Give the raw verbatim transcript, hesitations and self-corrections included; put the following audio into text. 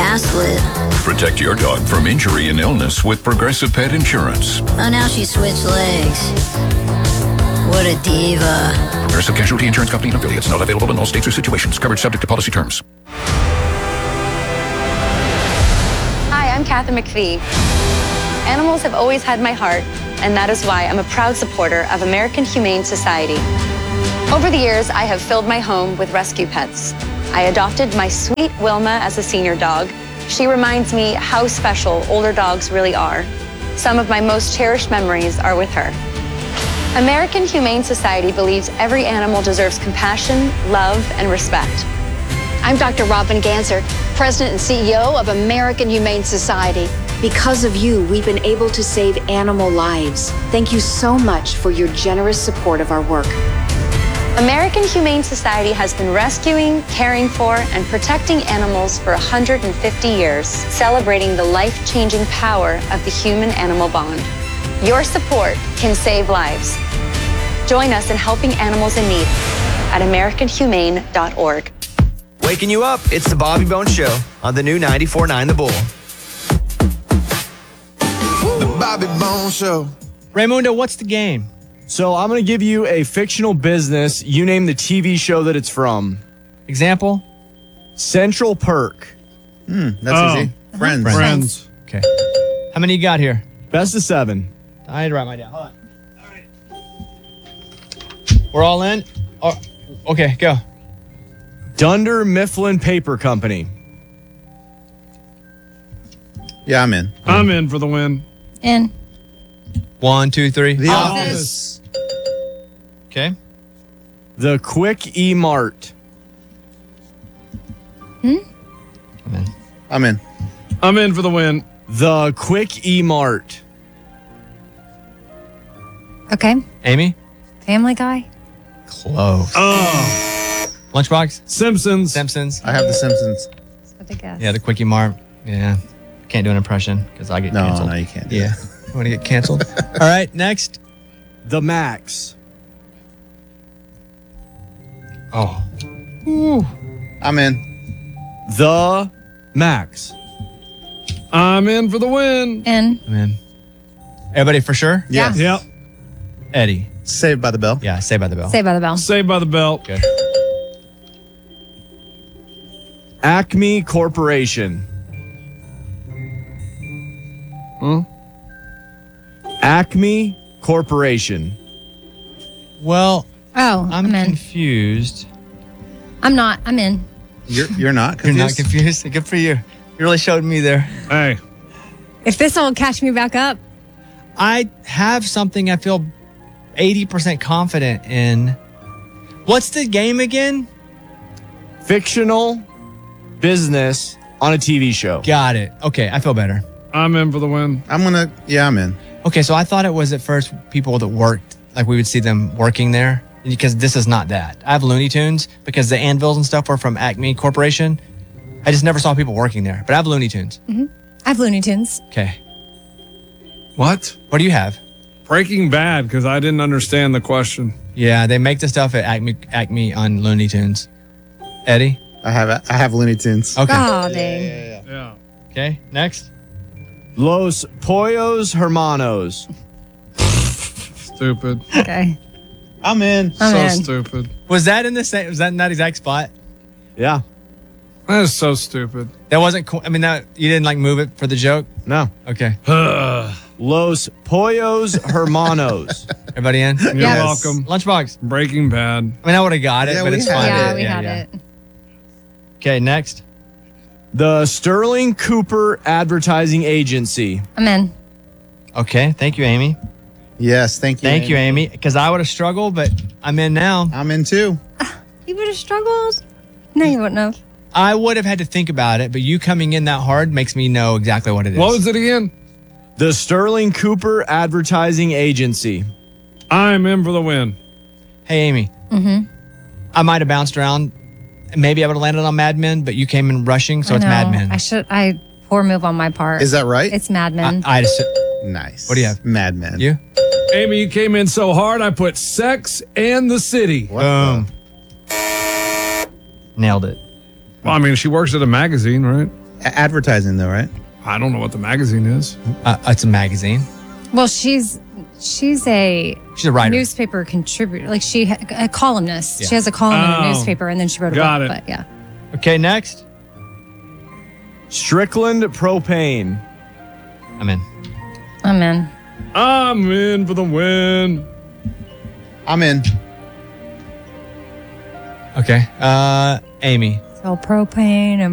ass lit. Protect your dog from injury and illness with Progressive Pet Insurance. Oh, now she switched legs. What a diva. Progressive Casualty Insurance Company and affiliates. Not available in all states or situations. Coverage subject to policy terms. Hi, I'm Kathy McPhee. Animals have always had my heart, and that is why I'm a proud supporter of American Humane Society. Over the years, I have filled my home with rescue pets. I adopted my sweet Wilma as a senior dog. She reminds me how special older dogs really are. Some of my most cherished memories are with her. American Humane Society believes every animal deserves compassion, love, and respect. I'm Doctor Robin Ganser, President and C E O of American Humane Society. Because of you, we've been able to save animal lives. Thank you so much for your generous support of our work. American Humane Society has been rescuing, caring for, and protecting animals for one hundred fifty years, celebrating the life-changing power of the human-animal bond. Your support can save lives. Join us in helping animals in need at american humane dot org. Waking you up, it's the Bobby Bones Show on the new ninety-four point nine The Bull. The Bobby Bones Show. Raymundo, what's the game? So I'm going to give you a fictional business. You name the T V show that it's from. Example? Central Perk. Hmm, that's Oh. easy. Friends. Friends. Okay. How many you got here? Best of seven. I had to write mine down. Hold on. All right. We're all in? Oh, okay, go. Dunder Mifflin Paper Company. Yeah, I'm in. I'm in for the win. In. One, two, three. The Office. Okay. The Quick E Mart. Hmm? I'm in. I'm in. I'm in for the win. The Quick E Mart. Okay. Amy? Family Guy. Close. Oh, Lunchbox? Simpsons. Simpsons? I have The Simpsons. That's what I guess. Yeah, the Quickie Mart. Yeah. Can't do an impression because I get No, canceled. no, you can't do Yeah. You want to get canceled? All right, next. The Max. Oh. I'm in. The Max. I'm in for the win. In. I'm in. Everybody for sure? Yes. Yep. Eddie. Saved by the Bell. Yeah, Saved by the Bell. Saved by the Bell. Saved by the Bell. Good. Acme Corporation. Hmm? Acme Corporation. Well, Oh, I'm, I'm in. confused. I'm not. I'm in. You're you're not You're confused? not confused? Good for you. You really showed me there. Hey. If this will catch me back up. I have something I feel eighty percent confident in. What's the game again? Fictional business on a T V show. Got it. Okay, I feel better. I'm in for the win. I'm gonna. Yeah, I'm in. Okay, so I thought it was at first people that worked, like we would see them working there, because this is not that. I have Looney Tunes because the anvils and stuff were from Acme Corporation. I just never saw people working there, but I have Looney Tunes. Mm-hmm. I have Looney Tunes. Okay. What? What do you have? Breaking Bad, because I didn't understand the question. Yeah, they make the stuff at Acme, Acme on Looney Tunes. Eddie? I have I have Looney Tunes. Okay. Oh, dang. Yeah, yeah, yeah. Yeah. Okay, next. Los Pollos Hermanos. Stupid. Okay. I'm in. I'm so in. stupid. Was that in the same, was that in that exact spot? Yeah. That is so stupid. That wasn't cool. I mean, that you didn't like move it for the joke? No. Okay. Los Pollos Hermanos. Everybody in? You're Yes. welcome. Lunchbox. Breaking Bad. I mean, I would have got it, Yeah, but we it's had fine. Yeah, it. we had it. Okay, next. The Sterling Cooper Advertising Agency. I'm in. Okay, thank you, Amy. Yes, thank you. Thank you, Amy. Because I would have struggled, but I'm in now. I'm in too. You would have struggled? No, you wouldn't have. I would have had to think about it, but you coming in that hard makes me know exactly what it is. What was it again? The Sterling Cooper Advertising Agency. I'm in for the win. Hey, Amy. Mm-hmm. I might have bounced around. Maybe I would have landed on Mad Men, but you came in rushing, so I it's know. Mad Men. I should. I poor move on my part. Is that right? It's Mad Men. I, I just, Nice. What do you have? Mad Men. you? Amy, you came in so hard, I put Sex and the City. What Boom. Nailed it. Well, I mean, she works at a magazine, right? the- A- advertising, though, right? I don't know what the magazine is. Uh, it's a magazine. Well, she's she's a She's a writer. newspaper contributor. Like she ha- a columnist. Yeah. She has a column in Oh. a newspaper, and then she wrote a Got book. it. But yeah, Okay, next. Strickland Propane. I'm in. I'm in. I'm in for the win. I'm in. Okay. Uh, Amy. So propane and